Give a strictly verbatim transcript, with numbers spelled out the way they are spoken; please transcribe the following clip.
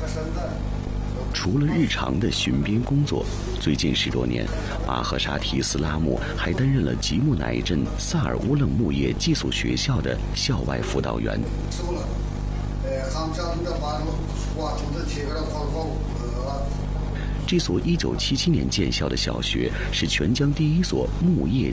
除了日常的巡边工作，最近十多年，巴赫沙提斯拉木还担任了吉木乃镇萨尔乌楞牧业寄宿学校的校外辅导员。这所一九七七年建校的小学是全疆第一所牧业